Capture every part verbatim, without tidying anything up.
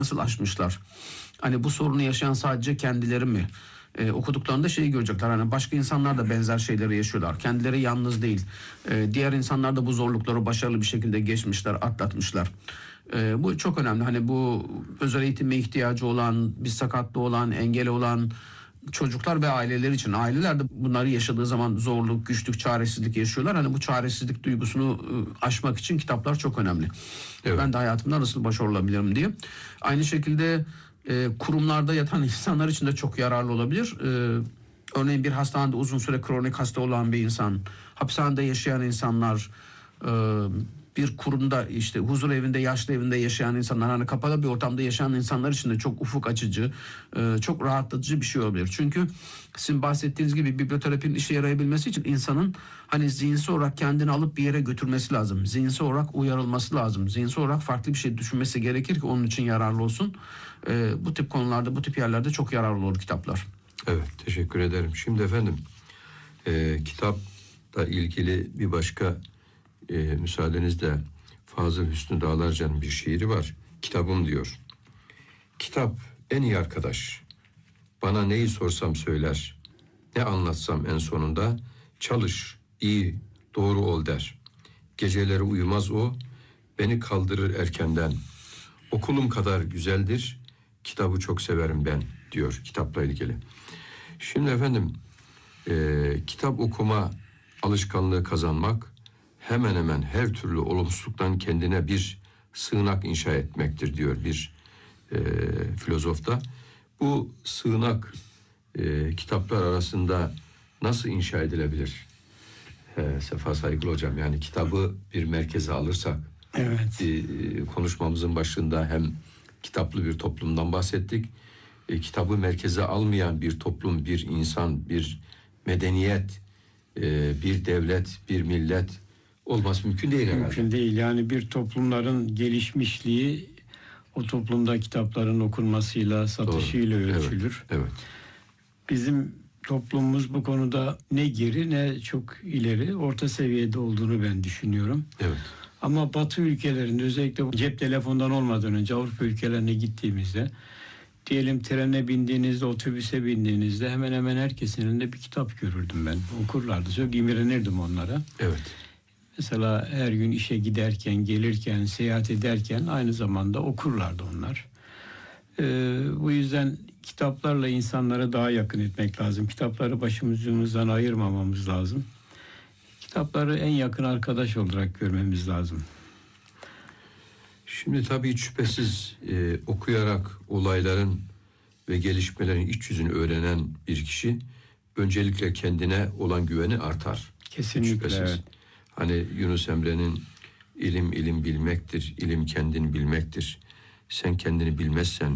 nasıl aşmışlar? Hani bu sorunu yaşayan sadece kendileri mi? Ee, okuduklarında şeyi görecekler. Hani başka insanlar da benzer şeyleri yaşıyorlar. Kendileri yalnız değil. Ee, diğer insanlar da bu zorlukları başarılı bir şekilde geçmişler, atlatmışlar. Ee, bu çok önemli. Hani bu özel eğitime ihtiyacı olan, bir sakatlığı olan, engeli olan çocuklar ve aileler için. Aileler de bunları yaşadığı zaman zorluk, güçlük, çaresizlik yaşıyorlar. Hani bu çaresizlik duygusunu ıı, aşmak için kitaplar çok önemli. Evet. Ben de hayatımda nasıl başarılı olabilirim diye. Aynı şekilde e, kurumlarda yatan insanlar için de çok yararlı olabilir. E, örneğin bir hastanede uzun süre kronik hasta olan bir insan, hapishanede yaşayan insanlar, e, bir kurumda işte huzur evinde, yaşlı evinde yaşayan insanlar, hani kapalı bir ortamda yaşayan insanlar için de çok ufuk açıcı, e, çok rahatlatıcı bir şey olabilir. Çünkü sizin bahsettiğiniz gibi biblioterapinin işe yarayabilmesi için insanın hani zihinsel olarak kendini alıp bir yere götürmesi lazım. Zihinsel olarak uyarılması lazım. Zihinsel olarak farklı bir şey düşünmesi gerekir ki onun için yararlı olsun. E, bu tip konularda, bu tip yerlerde çok yararlı olur kitaplar. Evet, teşekkür ederim. Şimdi efendim e, kitapla ilgili bir başka e, müsaadenizle Fazıl Hüsnü Dağlarca'nın bir şiiri var. Kitabım diyor. Kitap en iyi arkadaş. Bana neyi sorsam söyler. Ne anlatsam en sonunda çalış, iyi, doğru ol der. Geceleri uyumaz o, beni kaldırır erkenden. Okulum kadar güzeldir, kitabı çok severim ben diyor kitapla ilgili. Şimdi efendim e, kitap okuma alışkanlığı kazanmak hemen hemen her türlü olumsuzluktan kendine bir sığınak inşa etmektir diyor bir e, filozof da. Bu sığınak e, kitaplar arasında nasıl inşa edilebilir? E, Sefa Saygılı hocam, yani kitabı bir merkeze alırsak, evet. e, konuşmamızın başında hem kitaplı bir toplumdan bahsettik. E, kitabı merkeze almayan bir toplum, bir insan, bir medeniyet, e, bir devlet, bir millet olması mümkün değil herhalde. Mümkün değil. Yani bir toplumların gelişmişliği o toplumda kitapların okunmasıyla, satışıyla Doğru. ölçülür. Evet, evet. Bizim toplumumuz bu konuda ne geri ne çok ileri, orta seviyede olduğunu ben düşünüyorum. Evet. Ama Batı ülkelerinde, özellikle cep telefondan olmadan önce Avrupa ülkelerine gittiğimizde, diyelim trene bindiğinizde, otobüse bindiğinizde hemen hemen herkesin elinde bir kitap görürdüm ben. Okurlardı. Çok imrenirdim onlara. Evet. Mesela her gün işe giderken, gelirken, seyahat ederken aynı zamanda okurlardı onlar. Ee, bu yüzden kitaplarla insanlara daha yakın etmek lazım. Kitapları başımızdan ayırmamamız lazım. Kitapları en yakın arkadaş olarak görmemiz lazım. Şimdi tabii hiç şüphesiz e, okuyarak olayların ve gelişmelerin iç yüzünü öğrenen bir kişi öncelikle kendine olan güveni artar. Kesinlikle. Şüphesiz. Evet. Hani Yunus Emre'nin ilim ilim bilmektir, ilim kendini bilmektir. Sen kendini bilmezsen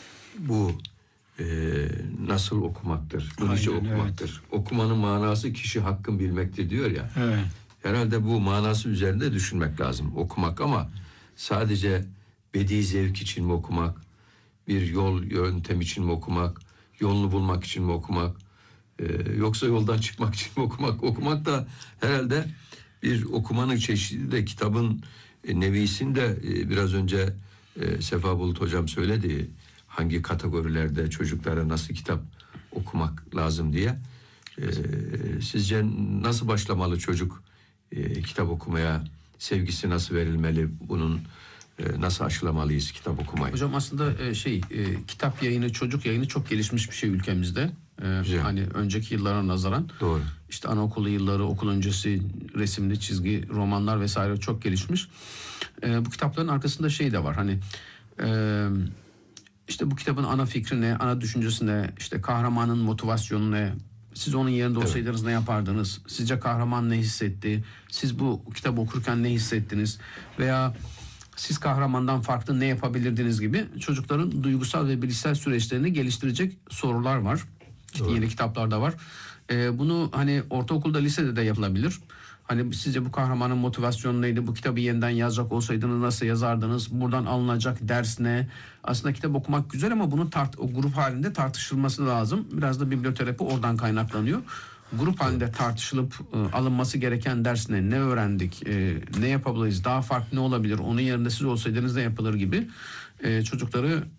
bu e, nasıl okumaktır, bu nice okumaktır. Evet. Okumanın manası kişi hakkın bilmektir diyor ya. Evet. Herhalde bu manası üzerinde düşünmek lazım okumak, ama sadece bedi zevk için mi okumak, bir yol yöntem için mi okumak, yolunu bulmak için mi okumak, e, yoksa yoldan çıkmak için mi okumak? Okumak da herhalde bir okumanın çeşidi de kitabın e, nevisinde e, biraz önce e, Sefa Bulut hocam söyledi, hangi kategorilerde çocuklara nasıl kitap okumak lazım diye. E, sizce nasıl başlamalı çocuk e, kitap okumaya, sevgisi nasıl verilmeli, bunun e, nasıl aşılamalıyız kitap okumayı? Hocam aslında e, şey e, kitap yayını, çocuk yayını çok gelişmiş bir şey ülkemizde. E, hani önceki yıllara nazaran. Doğru. İşte anaokulu yılları, okul öncesi resimli çizgi romanlar vesaire çok gelişmiş. E, bu kitapların arkasında şey de var. Hani e, işte bu kitabın ana fikri ne, ana düşüncesi ne, işte kahramanın motivasyonu ne? Siz onun yerinde olsaydınız evet. ne yapardınız? Sizce kahraman ne hissetti? Siz bu kitabı okurken ne hissettiniz? Veya siz kahramandan farklı ne yapabilirdiniz gibi çocukların duygusal ve bilişsel süreçlerini geliştirecek sorular var. İşte yeni kitaplarda var. Ee, bunu hani ortaokulda, lisede de yapılabilir. Hani sizce bu kahramanın motivasyonu neydi? Bu kitabı yeniden yazacak olsaydınız nasıl yazardınız? Buradan alınacak ders ne? Aslında kitap okumak güzel ama bunun tart o grup halinde tartışılması lazım. Biraz da biblioterapi oradan kaynaklanıyor. Grup halinde tartışılıp e, alınması gereken ders ne? Ne öğrendik? E, ne yapabiliriz? Daha farklı ne olabilir? Onun yerinde siz olsaydınız ne yapılır gibi e, çocukları